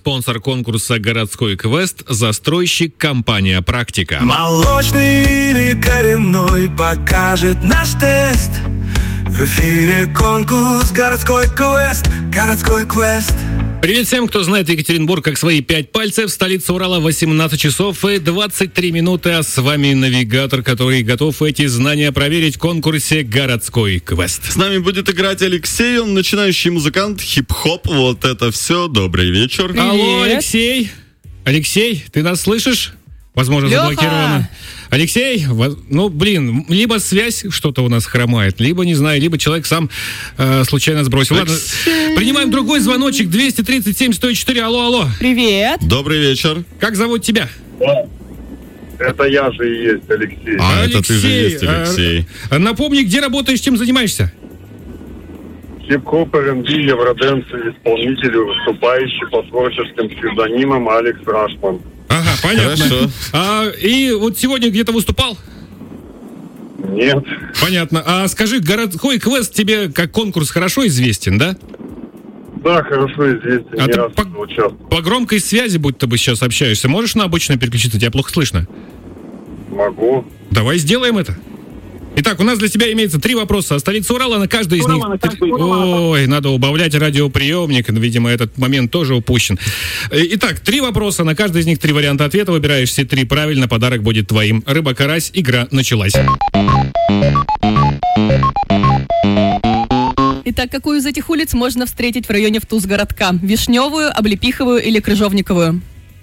спонсор конкурса «Городской квест», застройщик компания «Практика». Молочный или коренной покажет наш тест. В эфире конкурс «Городской квест», «Городской квест». Привет всем, кто знает Екатеринбург как свои 5 пальцев. Столица Урала, 18 часов и 23 минуты. А с вами навигатор, который готов эти знания проверить в конкурсе «Городской квест». С нами будет играть Алексей, он начинающий музыкант, хип-хоп, вот это все. Добрый вечер. Привет. Алло, Алексей. Алексей, ты нас слышишь? Возможно, Лёха. заблокировано. Алексей, либо связь что-то у нас хромает, либо, не знаю, либо человек сам случайно сбросил. Ладно, принимаем другой звоночек, 237-104, алло. Привет. Добрый вечер. Как зовут тебя? Это я же и есть, Алексей. Это ты же есть, Алексей. Напомни, где работаешь, чем занимаешься? Хип-хоп, R&B, евродэнс, исполнитель, выступающий под творческим псевдонимом Алекс Рашман. Ага, понятно. Хорошо. И вот сегодня где-то выступал? Нет. Понятно. А скажи, «Городской квест» тебе как конкурс хорошо известен, да? Да, хорошо известен, А не ты раз участвовал. по громкой связи, будь ты бы сейчас общаешься, можешь на обычное переключиться? Тебя плохо слышно. Могу. Давай сделаем это. Итак, у нас для тебя имеется 3 вопроса о столице Урала. На каждый из них... Ой, надо убавлять радиоприемник. Видимо, этот момент тоже упущен. Итак, 3 вопроса. На каждый из них 3 варианта ответа. Выбираешь все 3 правильно. Подарок будет твоим. Рыба-карась. Игра началась. Итак, какую из этих улиц можно встретить в районе Втузгородка? Вишневую, Облепиховую или Крыжовниковую?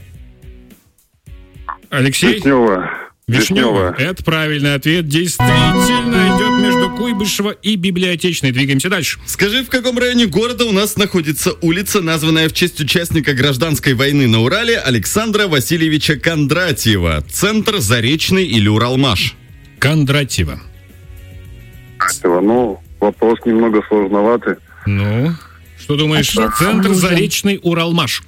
Алексей? Вишневая. Это правильный ответ. Действительно идет между Куйбышева и Библиотечной. Двигаемся дальше. Скажи, в каком районе города у нас находится улица, названная в честь участника гражданской войны на Урале Александра Васильевича Кондратьева? Центр, Заречный или Уралмаш? Кондратьева. Вопрос немного сложноватый. Ну, что думаешь? Ответ Центр, нужен. Заречный, Уралмаш.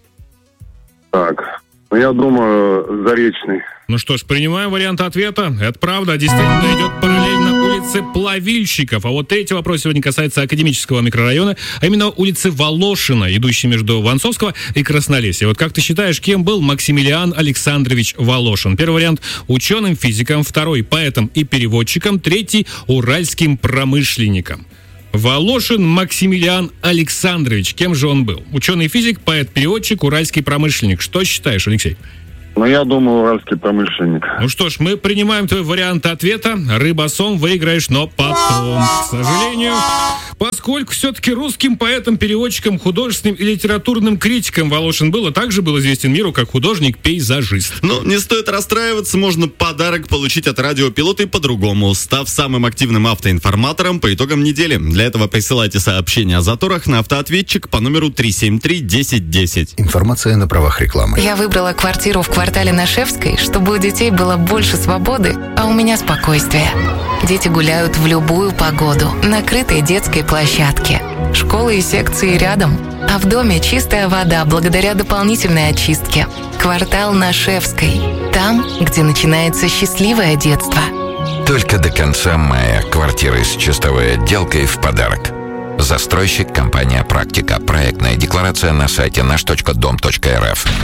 Так, я думаю, Заречный. Ну что ж, принимаем вариант ответа. Это правда, действительно идет параллельно улице Плавильщиков. А вот третий вопрос сегодня касается академического микрорайона, а именно улицы Волошина, идущей между Вонцовского и Краснолесья. Вот как ты считаешь, кем был Максимилиан Александрович Волошин? Первый вариант – ученым, физиком. Второй – поэтом и переводчиком. Третий – уральским промышленником. Волошин Максимилиан Александрович. Кем же он был? Ученый-физик, поэт-переводчик, уральский промышленник. Что считаешь, Алексей? Я думаю, уральский промышленник. Ну что ж, мы принимаем твой вариант ответа. Рыба-сом выиграешь, но потом. К сожалению, поскольку все-таки русским поэтом, переводчиком, художественным и литературным критиком Волошин был, а также был известен миру как художник-пейзажист. Ну, не стоит расстраиваться, можно подарок получить от радиопилота и по-другому, став самым активным автоинформатором по итогам недели. Для этого присылайте сообщения о заторах на автоответчик по номеру 373-1010. Информация на правах рекламы. Я выбрала квартиру в квартале Нашевской, чтобы у детей было больше свободы, а у меня спокойствие. Дети гуляют в любую погоду, на крытой детской площадке. Школы и секции рядом, а в доме чистая вода благодаря дополнительной очистке. Квартал Нашевской. Там, где начинается счастливое детство. Только до конца мая квартиры с чистовой отделкой в подарок. Застройщик компания «Практика». Проектная декларация на сайте наш.дом.рф.